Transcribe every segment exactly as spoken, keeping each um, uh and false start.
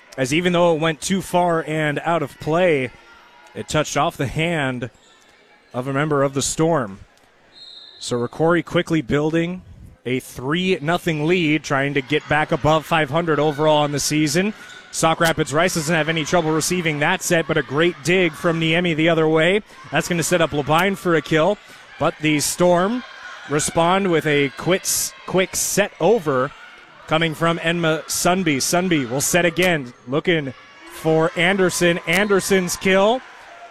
as even though it went too far and out of play, it touched off the hand of a member of the Storm. So Rocori quickly building a three nothing lead, trying to get back above five hundred overall in the season. Sauk Rapids Rice doesn't have any trouble receiving that set, but a great dig from Niemi the other way. That's going to set up Labine for a kill. But the Storm respond with a quick, quick set over coming from Enma Sunby. Sunby will set again, looking for Anderson. Anderson's kill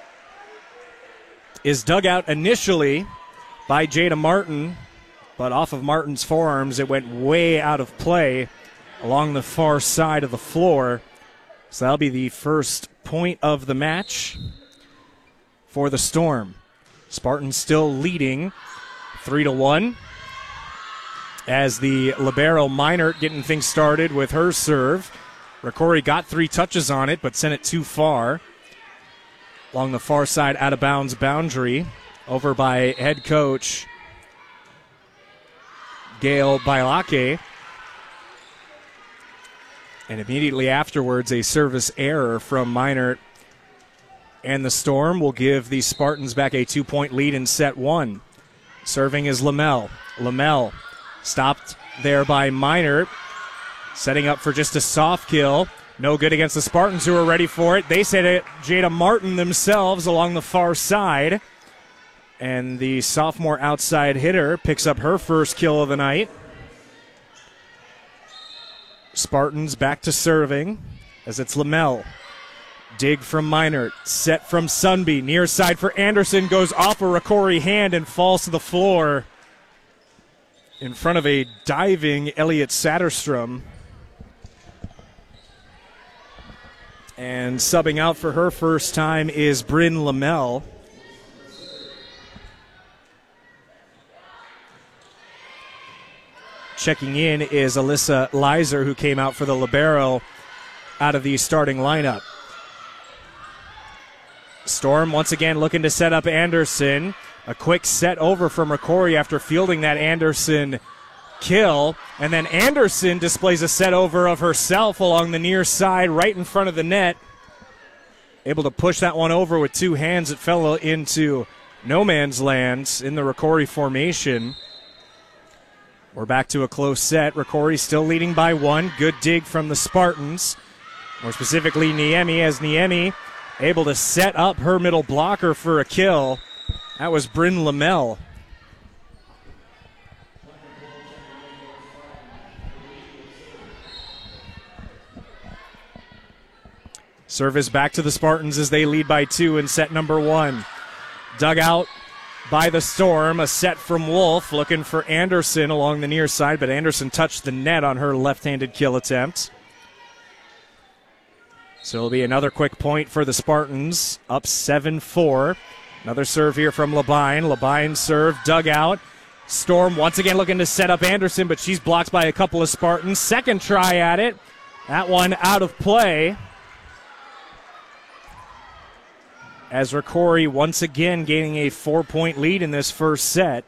is dug out initially by Jada Martin, but off of Martin's forearms, it went way out of play along the far side of the floor. So that'll be the first point of the match for the Storm. Spartans still leading three to one as the libero Minert getting things started with her serve. Rocori got three touches on it, but sent it too far along the far side out of bounds boundary over by head coach Gail Bailake. And immediately afterwards, a service error from Minert. And the Storm will give the Spartans back a two-point lead in set one. Serving is Lamel. Lamel stopped there by Minert, setting up for just a soft kill. No good against the Spartans, who are ready for it. They set it Jada Martin themselves along the far side. And the sophomore outside hitter picks up her first kill of the night. Spartans back to serving as it's Lamel. Dig from Minert. Set from Sunby. Near side for Anderson. Goes off a Rocori hand and falls to the floor in front of a diving Elliot Satterstrom. And subbing out for her first time is Bryn Lamel. Checking in is Alyssa Leiser, who came out for the libero out of the starting lineup. Storm once again looking to set up Anderson. A quick set over from Rocori after fielding that Anderson kill. And then Anderson displays a set over of herself along the near side right in front of the net. Able to push that one over with two hands. It fell into no man's land in the Rocori formation. We're back to a close set. Rocori still leading by one. Good dig from the Spartans. More specifically, Niemi, as Niemi able to set up her middle blocker for a kill. That was Bryn Lamel. Service back to the Spartans as they lead by two in set number one. Dug out by the Storm, a set from Wolf, looking for Anderson along the near side, but Anderson touched the net on her left-handed kill attempt. So it'll be another quick point for the Spartans, up seven four. Another serve here from Labine. Labine serve, dug out. Storm once again looking to set up Anderson, but she's blocked by a couple of Spartans. Second try at it. That one out of play. As Rocori once again gaining a four-point lead in this first set.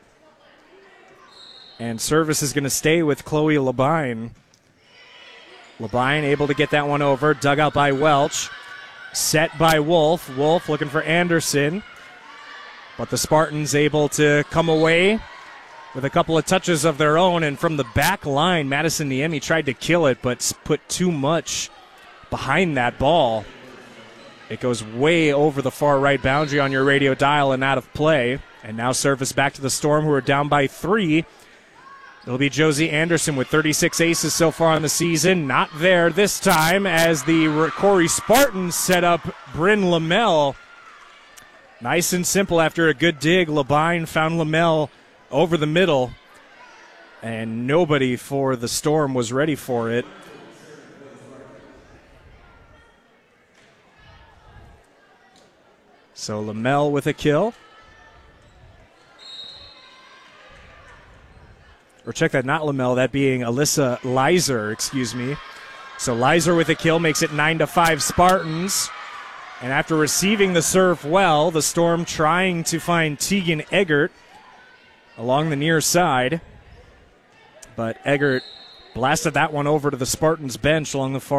And service is going to stay with Chloe Labine. Labine able to get that one over. Dug out by Welch. Set by Wolf. Wolf looking for Anderson. But the Spartans able to come away with a couple of touches of their own. And from the back line, Madison Niemi tried to kill it, but put too much behind that ball. It goes way over the far right boundary on your radio dial and out of play. And now service back to the Storm, who are down by three. It'll be Josie Anderson with thirty-six aces so far in the season. Not there this time as the Rocori Spartans set up Bryn Lamel. Nice and simple after a good dig. Labine found Lamel over the middle. And nobody for the Storm was ready for it. So Lamel with a kill. Or check that, not Lamel, that being Alyssa Leiser, excuse me. So Leiser with a kill makes it nine to five Spartans. And after receiving the serve well, the Storm trying to find Tegan Eggert along the near side. But Eggert blasted that one over to the Spartans bench along the far